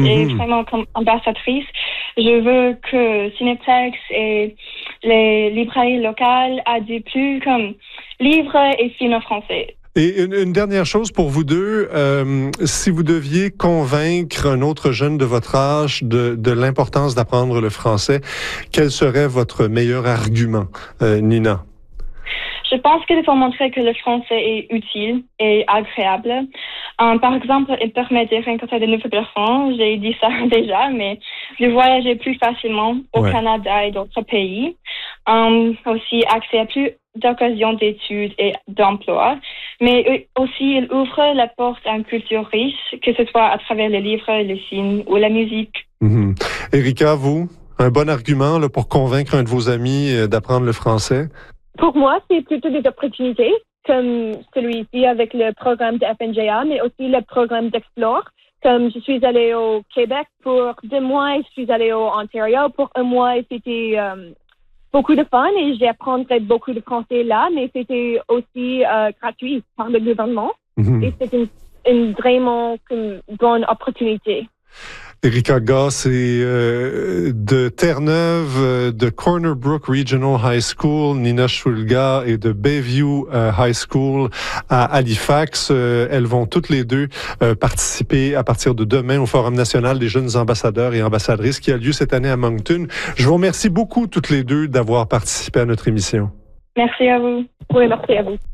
Et Mhm. vraiment, comme ambassadrice, je veux que Cineplex et les librairies locales aient des plus comme livres et films en français. Et une dernière chose pour vous deux, si vous deviez convaincre un autre jeune de votre âge de l'importance d'apprendre le français, quel serait votre meilleur argument, Nina? Je pense qu'il faut montrer que le français est utile et agréable. Par exemple, il permet de rencontrer de nouvelles personnes. J'ai dit ça déjà, mais de voyager plus facilement au Ouais. Canada et d'autres pays. Aussi, accès à plus d'occasions d'études et d'emploi. Mais aussi, il ouvre la porte à une culture riche, que ce soit à travers les livres, les films ou la musique. Mhm. Erika, vous, un bon argument là, pour convaincre un de vos amis d'apprendre le français? Pour moi, c'est plutôt des opportunités, comme celui-ci avec le programme de FNJA, mais aussi le programme d'Explore. Comme je suis allée au Québec pour 2 mois et je suis allée au Ontario pour 1 mois et c'était beaucoup de fun et j'ai appris beaucoup de français là, mais c'était aussi gratuit par le gouvernement Mhm. et c'est une vraiment bonne opportunité. Erika Goss est de Terre-Neuve, de Corner Brook Regional High School. Nina Shulga est de Bayview High School à Halifax. Elles vont toutes les deux participer à partir de demain au Forum national des jeunes ambassadeurs et ambassadrices qui a lieu cette année à Moncton. Je vous remercie beaucoup toutes les deux d'avoir participé à notre émission. Merci à vous. Oui, merci à vous.